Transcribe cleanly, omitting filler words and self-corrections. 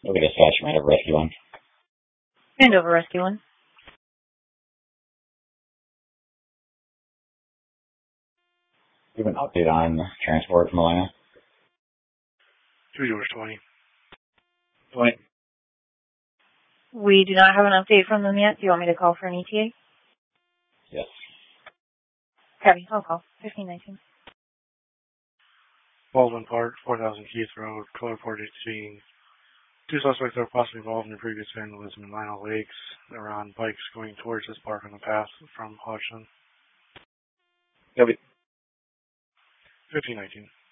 Look at dispatch, might have rescue one. Hand over rescue one. Give an update on transport from Atlanta. 2 doors 20. 20. We do not have an update from them yet. Do you want me to call for an ETA? Yes. Copy. I'll call. 1519. Baldwin Park, 4000 Keith Road, color reported seeing 2 suspects that were possibly involved in a previous vandalism in Lino Lakes. They were on bikes going towards this park on the path from Hodgson. Copy. 1519.